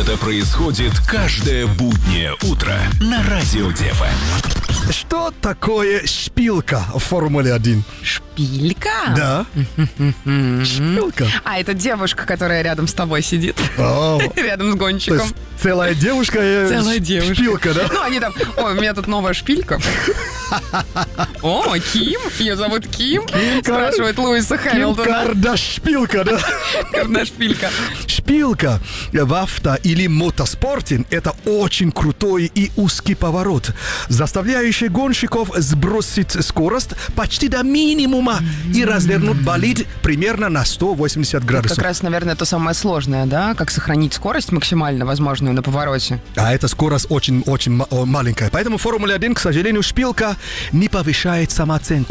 Это происходит каждое буднее утро на Радио ДФМ. Что такое шпилка в Формуле 1? Шпилька? Да. Шпилка. А, это девушка, которая рядом с тобой сидит. О, Рядом с то гонщиком. есть целая девушка и Целая девушка. шпилка, да? Ну, они там, ой, у меня тут новая шпилька. О, Ким? Ее зовут Ким? Спрашивает Луиса Ким Хэмилтона. Кардашпилка, да? Кардашпилька. Шпилка в авто или мотоспорте – это очень крутой и узкий поворот, заставляющий гонщиков сбросить скорость почти до минимума и развернуть болид примерно на 180 градусов. Как раз, наверное, то самое сложное, да? Как сохранить скорость максимально возможную на повороте. А эта скорость очень-очень маленькая. Поэтому в Формуле 1, к сожалению, шпилка не повышает самооценку.